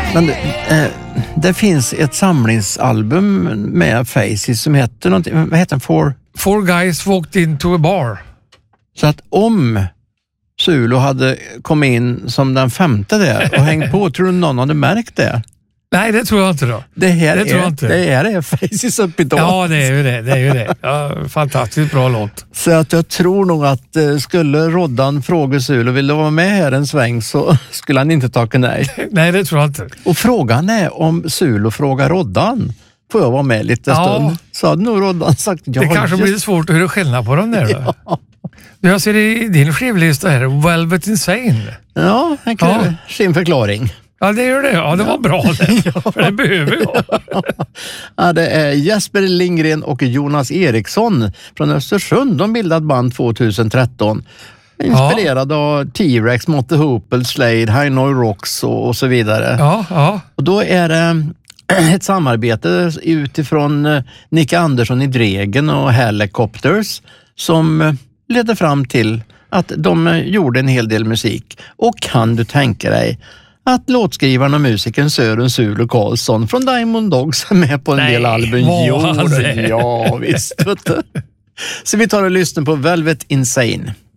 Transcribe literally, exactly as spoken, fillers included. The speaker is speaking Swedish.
Men eh, det finns ett samlingsalbum med Faces som heter någonting, vad heter den? Four? Four guys walked into a bar. Så att om Zulu hade kommit in som den femte där och hängt på, tror du någon hade märkt det? Nej, det tror jag inte då. Det här, det är, tror jag inte. Det här är Faces upp idag. Ja, det är ju det. Det är ju det. Ja, fantastiskt bra låt. Så att jag tror nog att eh, skulle Roddan fråga Zulu, vill du vara med här en sväng, så skulle han inte tacka nej. Nej, det tror jag inte. Och frågan är om Zulu frågar Roddan, får jag vara med lite Ja. stund? Så hade nog Roddan sagt ja. Det kanske just... blir svårt att höra skillnad på dem där då. Ja, Jag ser i din skivlista här, Velvet Insane. ja han kräver Ja. sin förklaring. Ja, det gör det. Ja, det var bra det. Ja. För det behöver jag. Ja, det är Jesper Lindgren och Jonas Eriksson från Östersund. De bildat band tjugohundratretton. Inspirerade ja. av T-Rex, Motte Hoople, Slade, High Noise Rocks och, och så vidare. Ja, ja. Och då är det ett samarbete utifrån Nick Andersson i Dregen och Helicopters som ledde fram till att de gjorde en hel del musik. Och kan du tänka dig att låtskrivaren och musikern Sören Zulu Karlsson från Diamond Dogs är med på en Nej, del album? var han det? Ja, visst. Vet du. Så vi tar och lyssnar på Velvet Insane.